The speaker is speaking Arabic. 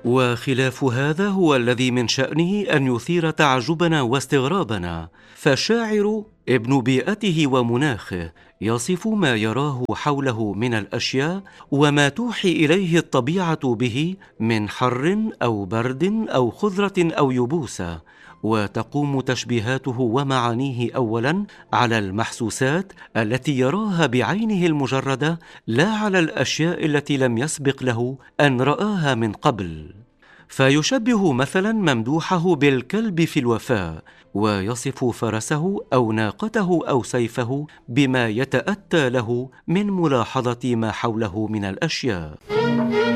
وخلاف هذا هو الذي من شأنه أن يثير تعجبنا واستغرابنا، فالشاعر ابن بيئته ومناخه يصف ما يراه حوله من الأشياء وما توحي إليه الطبيعة به من حر أو برد أو خضرة أو يبوسة، وتقوم تشبيهاته ومعانيه أولا على المحسوسات التي يراها بعينه المجردة، لا على الأشياء التي لم يسبق له أن رآها من قبل. فيشبه مثلا ممدوحه بالكلب في الوفاء، ويصف فرسه أو ناقته أو سيفه بما يتأتى له من ملاحظة ما حوله من الأشياء.